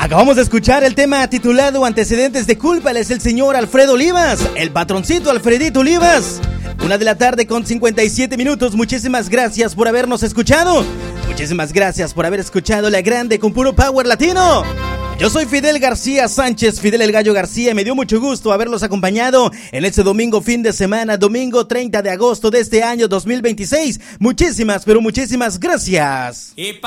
Acabamos de escuchar el tema titulado Antecedentes de Culpa. Él es el señor Alfredo Olivas, el patroncito Alfredito Olivas. 1:57 p.m. Muchísimas gracias por habernos escuchado. Muchísimas gracias por haber escuchado La Grande con puro power latino. Yo soy Fidel García Sánchez, Fidel el Gallo García. Me dio mucho gusto haberlos acompañado en este domingo fin de semana, domingo 30 de agosto de este año 2026. Muchísimas, pero muchísimas gracias.